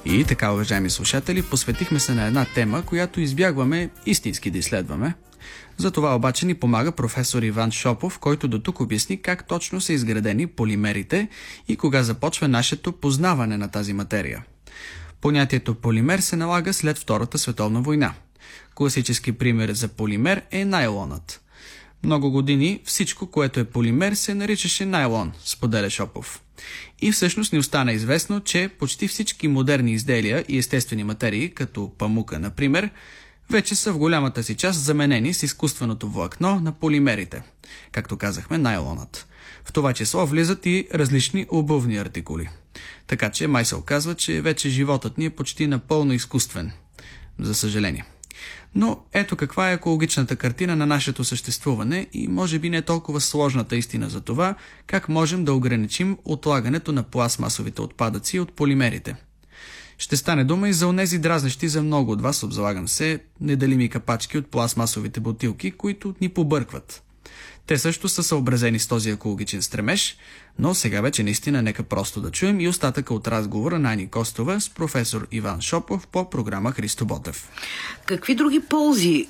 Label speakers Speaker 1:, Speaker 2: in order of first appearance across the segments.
Speaker 1: И така, уважаеми слушатели, посветихме се на една тема, която избягваме истински да изследваме. За това обаче ни помага професор Иван Шопов, който до тук обясни как точно са изградени полимерите и кога започва нашето познаване на тази материя. Понятието полимер се налага след Втората световна война. Класически пример за полимер е найлонът. Много години всичко, което е полимер, се наричаше найлон, споделя Шопов. И всъщност ни остана известно, че почти всички модерни изделия и естествени материи, като памука, например, вече са в голямата си част заменени с изкуственото влакно на полимерите, както казахме, найлонът. В това число влизат и различни обувни артикули. Така че май се оказва, че вече животът ни е почти напълно изкуствен. За съжаление. Но ето каква е екологичната картина на нашето съществуване и може би не толкова сложната истина за това, как можем да ограничим отлагането на пластмасовите отпадъци от полимерите. Ще стане дума и за онези дразнещи за много от вас, обзалагам се, неделими капачки от пластмасовите бутилки, които ни побъркват. Те също са съобразени с този екологичен стремеж, но сега вече наистина нека просто да чуем и остатъка от разговора на Ани Костова с професор Иван Шопов по програма Христо Ботев.
Speaker 2: Какви други ползи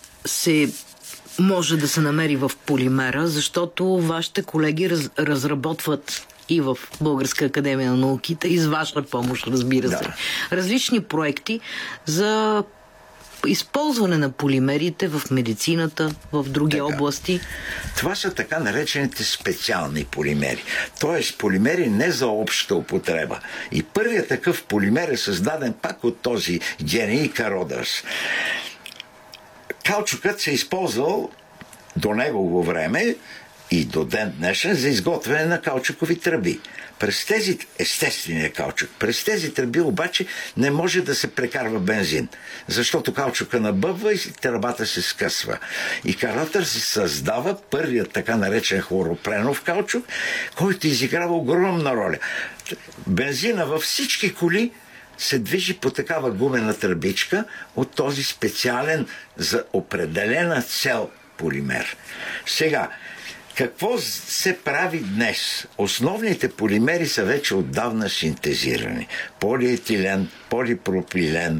Speaker 2: може да се намери в полимера, защото вашите колеги разработват и в Българска академия на науките, и с ваша помощ, разбира се, различни проекти за използване на полимерите в медицината, в други области?
Speaker 3: Това са така наречените специални полимери. Тоест полимери не за обща употреба. И първият такъв полимер е създаден пак от този гений Кародърс. Каучукът се е използвал до негово време и до ден днешен за изготвяне на каучукови тръби. През тези, естествения каучук, през тези тръби обаче не може да се прекарва бензин, защото каучука набъбва и тръбата се скъсва. И Каратър се създава първият така наречен хлоропренов каучук, който изиграва огромна роля. Бензина във всички коли се движи по такава гумена тръбичка от този специален за определена цел полимер. Сега, какво се прави днес? Основните полимери са вече отдавна синтезирани. Полиетилен, полипропилен.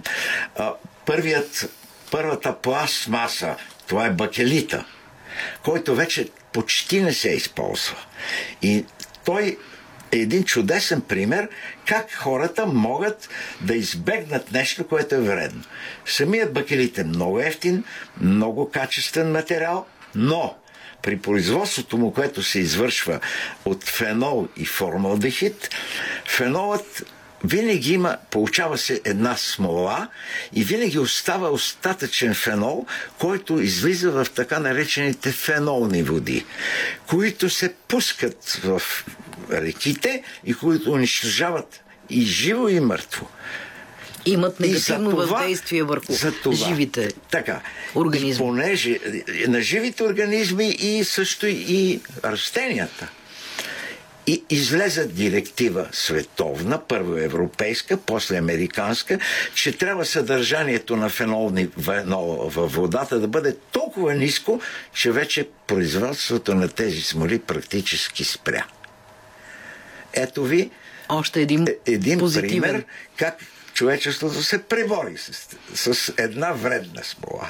Speaker 3: Първата пластмаса, това е бакелита, който вече почти не се използва. И той е един чудесен пример как хората могат да избегнат нещо, което е вредно. Самият бакелит е много евтин, много качествен материал, но при производството му, което се извършва от фенол и формалдехид, фенолът винаги получава се една смола и винаги остава остатъчен фенол, който излиза в така наречените фенолни води, които се пускат в реките и които унищожават и живо, и мъртво.
Speaker 2: Имат негативно въздействие върху живите организми.
Speaker 3: Понеже на живите организми и също и растенията. И излезе директива световна, първо европейска, после американска, че трябва съдържанието на фенол във водата да бъде толкова ниско, че вече производството на тези смоли практически спря. Ето ви
Speaker 2: още един
Speaker 3: пример как човечеството се пребори с една вредна смола.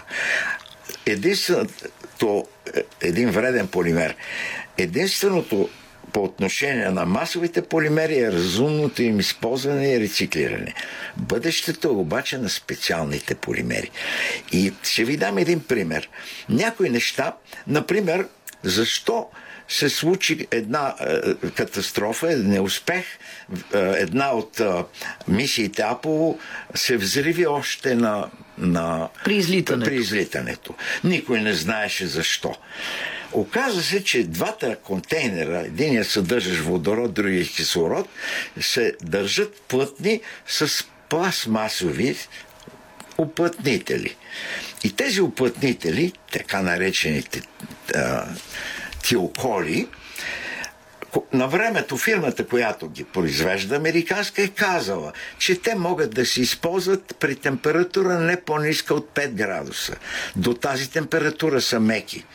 Speaker 3: Един вреден полимер. Единственото по отношение на масовите полимери е разумното им използване и рециклиране. Бъдещето обаче на специалните полимери. И ще ви дам един пример. Някои неща, например, защо се случи една катастрофа, неуспех. Една от мисиите Аполо се взриви още при излитането. Никой не знаеше защо. Оказва се, че двата контейнера, единият съдържащ водород, другия кислород, се държат плътни с пластмасови уплътнители. И тези уплътнители, така наречените тиоколи, на времето фирмата, която ги произвежда, американска, е казала, че те могат да се използват при температура не по-ниска от 5 градуса. До тази температура са меки.